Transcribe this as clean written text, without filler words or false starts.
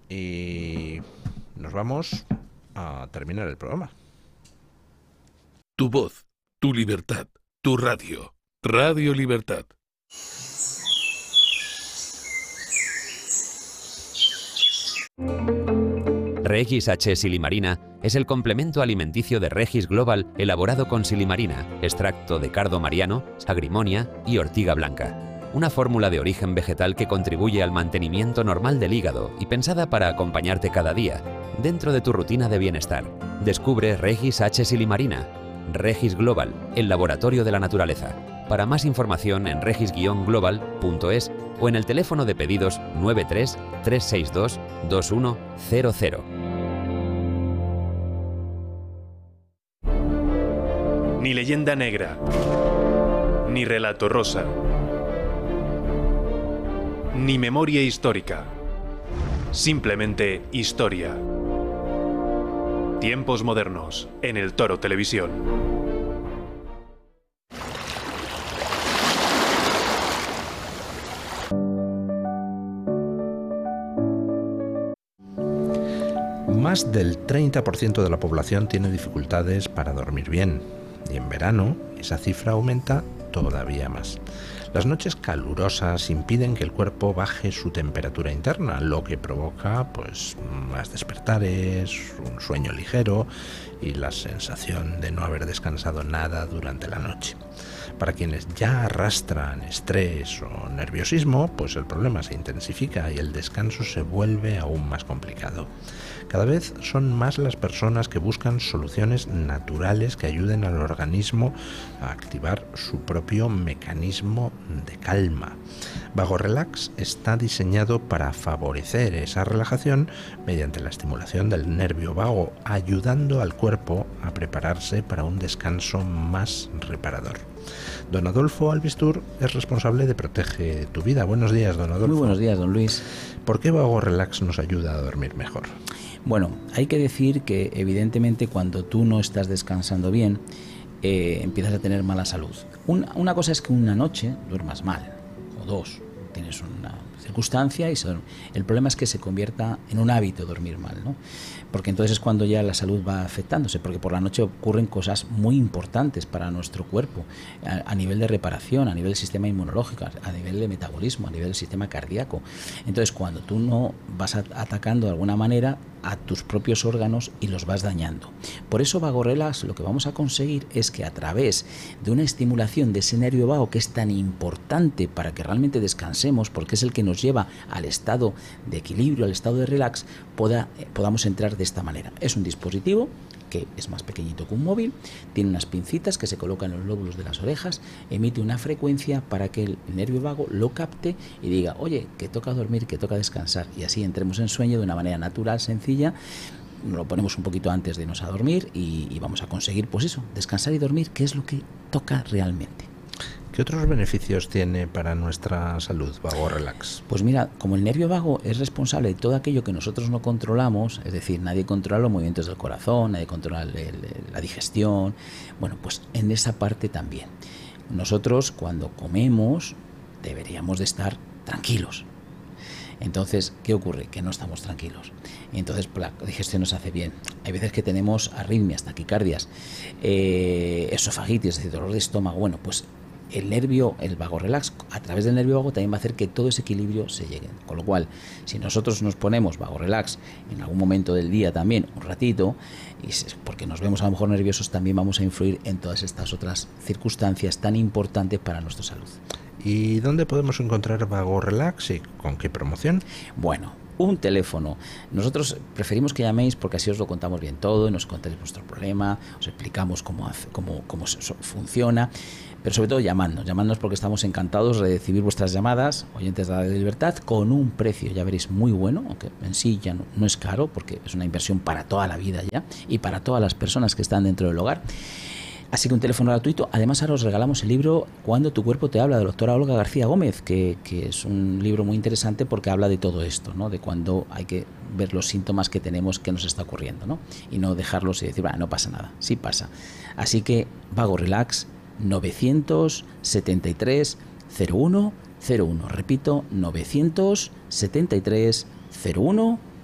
y nos vamos a terminar el programa. Tu voz, tu libertad, tu radio. Radio Libertad. Regis H. Silimarina es el complemento alimenticio de Regis Global elaborado con silimarina, extracto de cardo mariano, agrimonia y ortiga blanca. Una fórmula de origen vegetal que contribuye al mantenimiento normal del hígado y pensada para acompañarte cada día, dentro de tu rutina de bienestar. Descubre Regis H. Silimarina. Regis Global, el laboratorio de la naturaleza. Para más información en regis-global.es o en el teléfono de pedidos 93 362 2100. Ni leyenda negra, ni relato rosa, ni memoria histórica. Simplemente historia. Tiempos modernos, en El Toro Televisión. Más del 30% de la población tiene dificultades para dormir bien, y en verano esa cifra aumenta todavía más. Las noches calurosas impiden que el cuerpo baje su temperatura interna, lo que provoca más despertares, un sueño ligero y la sensación de no haber descansado nada durante la noche. Para quienes ya arrastran estrés o nerviosismo, el problema se intensifica y el descanso se vuelve aún más complicado. Cada vez son más las personas que buscan soluciones naturales que ayuden al organismo a activar su propio mecanismo de calma. Vago Relax está diseñado para favorecer esa relajación mediante la estimulación del nervio vago, ayudando al cuerpo a prepararse para un descanso más reparador. Don Adolfo Albistur es responsable de Protege tu Vida. Buenos días, don Adolfo. Muy buenos días, don Luis. ¿Por qué Vago Relax nos ayuda a dormir mejor? Bueno, hay que decir que evidentemente cuando tú no estás descansando bien, empiezas a tener mala salud. Una cosa es que una noche duermas mal, o dos, tienes una circunstancia y el problema es que se convierta en un hábito dormir mal, ¿no? Porque entonces es cuando ya la salud va afectándose, porque por la noche ocurren cosas muy importantes para nuestro cuerpo, a nivel de reparación, a nivel del sistema inmunológico, a nivel de metabolismo, a nivel del sistema cardíaco. Entonces cuando tú no vas atacando de alguna manera a tus propios órganos y los vas dañando. Por eso Vago Relax lo que vamos a conseguir es que a través de una estimulación de ese nervio vago, que es tan importante para que realmente descansemos, porque es el que nos lleva al estado de equilibrio, al estado de relax, podamos entrar de esta manera. Es un dispositivo que es más pequeñito que un móvil, tiene unas pincitas que se colocan en los lóbulos de las orejas, emite una frecuencia para que el nervio vago lo capte y diga, oye, que toca dormir, que toca descansar, y así entremos en sueño de una manera natural, sencilla. Lo ponemos un poquito antes de irnos a dormir y vamos a conseguir, descansar y dormir, que es lo que toca realmente. ¿Qué otros beneficios tiene para nuestra salud Vago Relax? Pues mira, como el nervio vago es responsable de todo aquello que nosotros no controlamos, es decir, nadie controla los movimientos del corazón, nadie controla la digestión, bueno, pues en esa parte también. Nosotros cuando comemos deberíamos de estar tranquilos. Entonces, ¿qué ocurre? Que no estamos tranquilos. Entonces, la digestión nos hace bien. Hay veces que tenemos arritmias, taquicardias, esofagitis, es decir, dolor de estómago. Bueno, pues el Vago Relax, a través del nervio vago, también va a hacer que todo ese equilibrio se llegue. Con lo cual, si nosotros nos ponemos Vago Relax en algún momento del día también, un ratito, y porque nos vemos a lo mejor nerviosos, también vamos a influir en todas estas otras circunstancias tan importantes para nuestra salud. ¿Y dónde podemos encontrar Vago Relax y con qué promoción? Bueno, un teléfono. Nosotros preferimos que llaméis porque así os lo contamos bien todo, nos contáis vuestro problema, os explicamos cómo funciona, pero sobre todo llamadnos porque estamos encantados de recibir vuestras llamadas, oyentes de la Libertad, con un precio, ya veréis, muy bueno, aunque en sí ya no es caro porque es una inversión para toda la vida ya y para todas las personas que están dentro del hogar. Así que un teléfono gratuito. Además, ahora os regalamos el libro Cuando tu cuerpo te habla, de la doctora Olga García Gómez, que es un libro muy interesante porque habla de todo esto, ¿no? De cuando hay que ver los síntomas que tenemos, que nos está ocurriendo, ¿no? Y no dejarlos y decir, no pasa nada. Sí pasa. Así que Vago Relax, 973 0101. Repito, 973 0101.